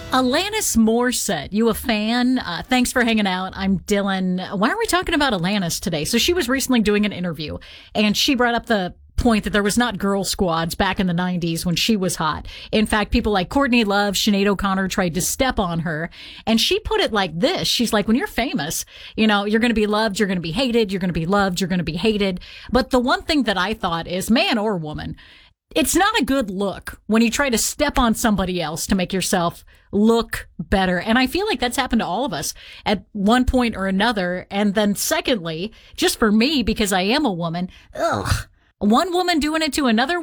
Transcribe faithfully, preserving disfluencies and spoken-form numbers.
Alanis Morissette, you a fan? Uh, thanks for hanging out. I'm Dylan. Why are we talking about Alanis today? So she was recently doing an interview, and she brought up the point that there was not girl squads back in the nineties when she was hot. In fact, people like Courtney Love, Sinead O'Connor tried to step on her, and she put it like this. She's like, when you're famous, you know, you're going to be loved, you're going to be hated, you're going to be loved, you're going to be hated. But the one thing that I thought is, man or woman, it's not a good look when you try to step on somebody else to make yourself look better. And I feel like that's happened to all of us at one point or another. And then secondly, just for me, because I am a woman, ugh, one woman doing it to another